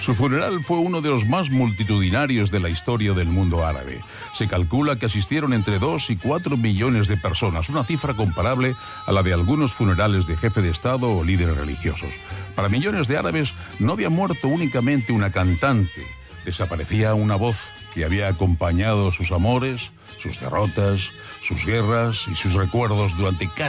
Su funeral fue uno de los más multitudinarios de la historia del mundo árabe. Se calcula que asistieron entre 2 y 4 millones de personas, una cifra comparable a la de algunos funerales de jefe de Estado o líderes religiosos. Para millones de árabes no había muerto únicamente una cantante, desaparecía una voz que había acompañado sus amores, sus derrotas, sus guerras y sus recuerdos durante casi